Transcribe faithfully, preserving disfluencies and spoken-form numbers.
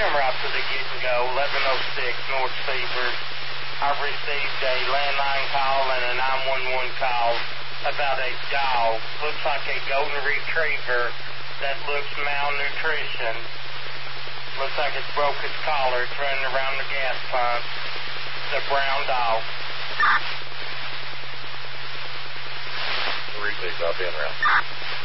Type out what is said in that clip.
them right to the get-and-go, eleven oh six North Seaford. I received a landline call and a nine one one call about a dog. Looks like a golden retriever that looks malnutrition. Looks like it's broke its collar. It's running around the gas pump. It's a brown dog. Repeat, I'll be in around.